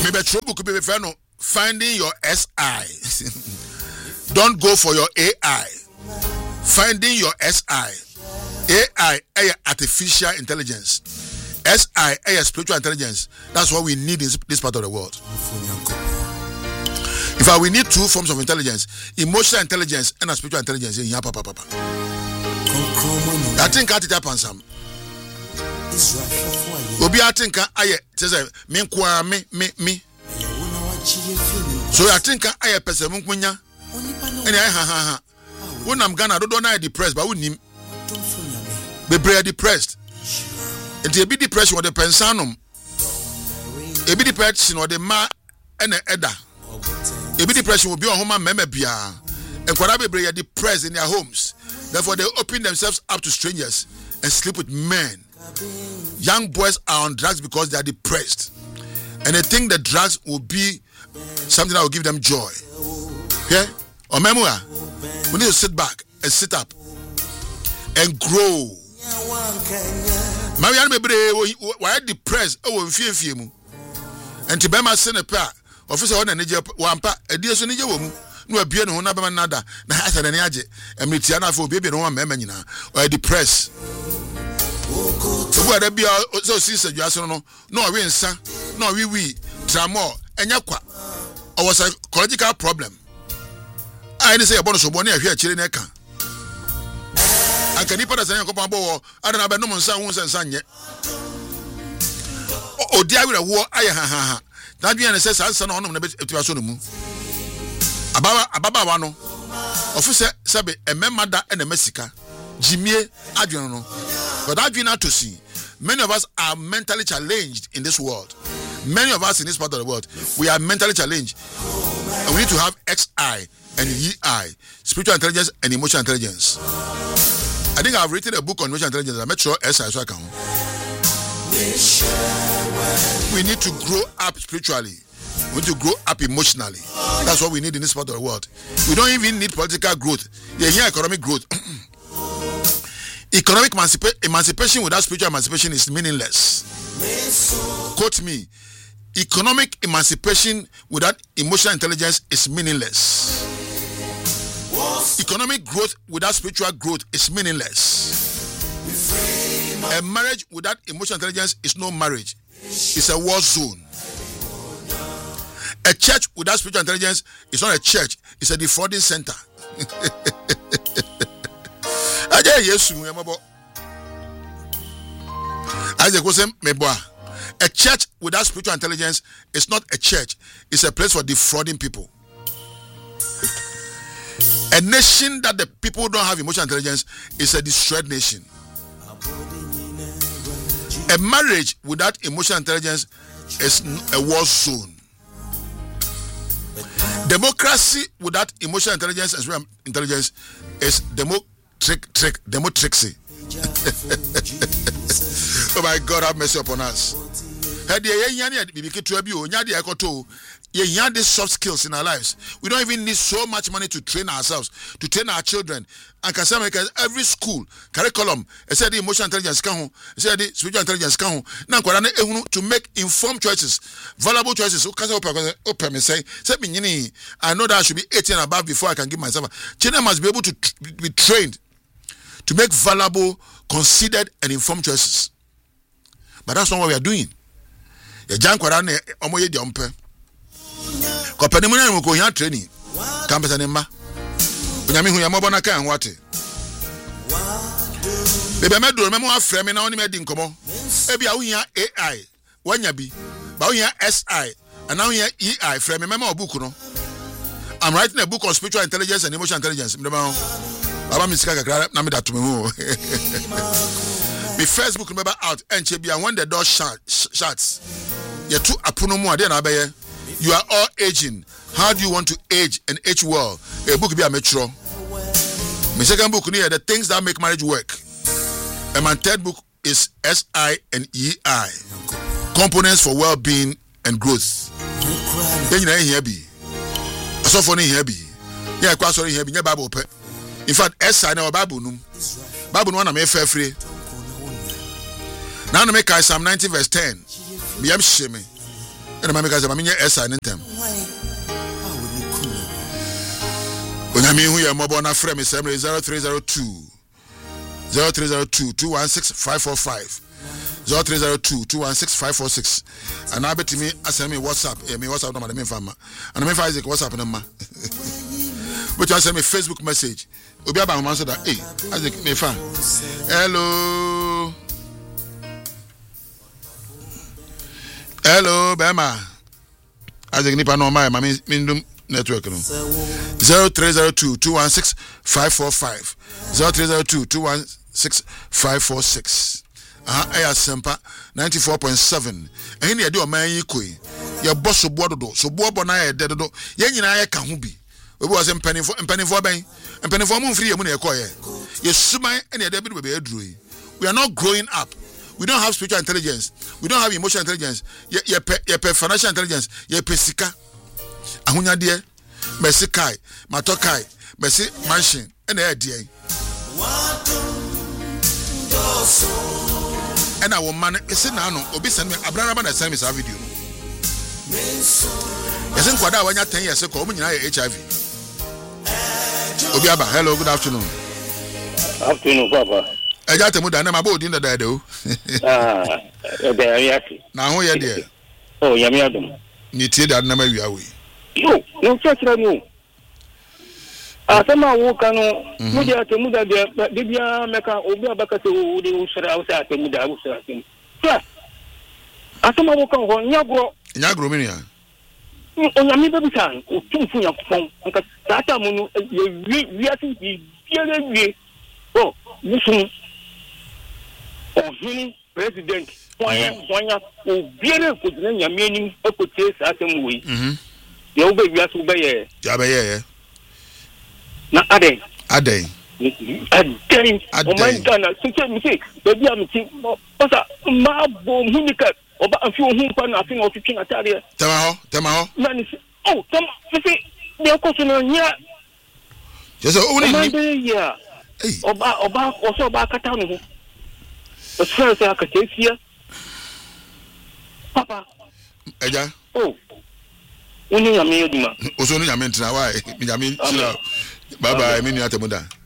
Maybe trouble could be finding your SI. Don't go for your AI. Finding your SI. AI, artificial intelligence. SI, spiritual intelligence. That's what we need in this part of the world. In fact, we need two forms of intelligence: emotional intelligence and spiritual intelligence. I think I did happen some. Obi I think I say me. So I think I person munkunya. And I when I'm Ghana, I don't know depressed, but we be depressed. And they be depression or the pensanum. A be depression or the ma and the edda. A be depression will be on home and memebia. And Kwarabe are depressed in their homes. Therefore, they open themselves up to strangers and sleep with men. Young boys are on drugs because they are depressed. And they think the drugs will be something that will give them joy. Okay? Or memoir, we need to sit back and sit up and grow. Marianne Mebre, why depressed? Oh, fear mu. And to be my son a pair, officer on a Niger, one part, a dear son, no beer, no number nada, na hasa and yaje, and Mitiana for baby, no one memina, or depressed. So, where there be so sister, you are no win, sir, no, we, Tramo, and Yakwa. I was a psychological problem. I didn't say a bonus of 1 year here, Chilineka. I can put us in a couple of board. I don't have no one son and son yet. Oh, dear, with a war. I that being a says, I son on the bit to Asunumu. Ababa Wano. Officer Sabe, a member and a Messica. Jimmy Adriano. But I've been out to see. Many of us are mentally challenged in this world. Many of us in this part of the world, we are mentally challenged. And we need to have XI and EI, spiritual intelligence and emotional intelligence. I think I've written a book on emotional intelligence. I made sure SI so I can. We need to grow up spiritually. We need to grow up emotionally. That's what we need in this part of the world. We don't even need political growth. Yeah, economic growth. Economic emancipation without spiritual emancipation is meaningless. Quote me. Economic emancipation without emotional intelligence is meaningless. Economic growth without spiritual growth is meaningless. A marriage without emotional intelligence is no marriage. It's a war zone. A church without spiritual intelligence is not a church. It's a defrauding center. A church without spiritual intelligence is not a church. It's a place for defrauding people. A nation that the people don't have emotional intelligence is a destroyed nation. A marriage without emotional intelligence is a war zone. Democracy without emotional intelligence and spiritual intelligence is democracy. Oh my God, have mercy upon us. You have these soft skills in our lives. We don't even need so much money to train ourselves, to train our children. And can say every school curriculum, I said the emotional intelligence, I said the spiritual intelligence, to make informed choices, valuable choices. I know that I should be 18 and above before I can give myself. Children must be able to be trained to make valuable, considered, and informed choices. But that's not what we are doing. Kopenimu ko yan training campus anema onyame hu ya mobona kan wate bebe medo memo afre me na oni medi nkomo ebi a hu AI wanya bi ba hu SI and now here EI frame memo book no. I'm writing a book on spiritual intelligence and emotional intelligence. Baba misika kakra na me that to me ho. The first book remember out and when the door shuts you two apuno mu ade na abaye. You are all aging. How do you want to age and age well? A book be a metro. My second book near the things that make marriage work. And my third book is SI and EI. Components for well-being and growth. Then you know here be. So funny here be. Yeah, quite sorry here be. Yeah, Bible. In fact, SI now Bible num. Bible one am fair free. Now I make Psalm 90 verse 10. Be am shame. And my because I'm in your SI in them. When I mean, we are mobile na frame is 0302 216 545 0302 216 546 and I bet me send me WhatsApp number me fama and me Isaac WhatsApp number but you send me Facebook message obi aba man say that hey Isaac me fa hello Bema Isaac nipa no my mindum network no 0302 216 545 0302 216 546 Aya Sempa 94.7 ehini ye de o man yi koi ye boss obododo so bobo na ye dedodo ye nyina ye ka ho bi obi was mpanifo ben mpanifo mu mfiri ye mu na ye koye ye suman ene ye de bi be aduro yi we are not growing up. We don't have spiritual intelligence. We don't have emotional intelligence. Ye financial intelligence. Ye pesika. Ahunya de Messi kai, matokai, Messi mansion, and the idea. And our man is in Nano, Obi send me Abraham and send me a video. Yes, in Quada, when you're 10 years ago, when you HIV. Obiaba, hello, good afternoon. Afternoon, Papa. I got a mood and I'm about in the day, though. Now, who are there? Oh, Yamiadum. You tell that number you are. No, church, no. Asama wokano mudia te muda de bia meka obi abaka se wo de usra usa te muda usra te ja asama wokano ho nyagro minia onyame bebisan o tumfu yakufon nka tata munu ye wiati biere oh musun ohini president wanya o biere ko dina nyame ni ekotie sa asem wi ye obe wiaso be ye ja be ye na Aden. Oh my God, say, baby, I'm saying, Pasa, my bone, Hunica, or a few whom I think of teaching at area. Tamaho. Oh, come, say, they're questioning, yeah. Just only, yeah. About also about Catano. But first, I could take here. Papa. Oh, only a meal. Only a mentor. Why? Bye bye, Mini Atamuda.